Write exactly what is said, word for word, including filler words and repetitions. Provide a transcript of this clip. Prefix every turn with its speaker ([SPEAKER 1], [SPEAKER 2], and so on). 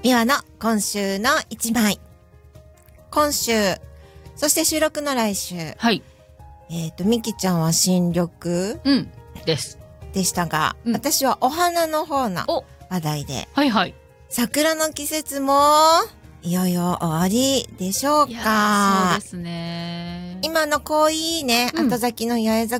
[SPEAKER 1] 美和の今週の一枚。今週、そして収録の来週。
[SPEAKER 2] はい。
[SPEAKER 1] えっと、みきちゃんは新緑
[SPEAKER 2] うん。です。
[SPEAKER 1] でしたが、
[SPEAKER 2] うん、
[SPEAKER 1] 私はお花の方の話題で。
[SPEAKER 2] はいはい。
[SPEAKER 1] 桜の季節も、いよいよ終わりでしょうか。
[SPEAKER 2] いやそうですね。
[SPEAKER 1] 今のこういいね、
[SPEAKER 2] うん、
[SPEAKER 1] 後咲きの八重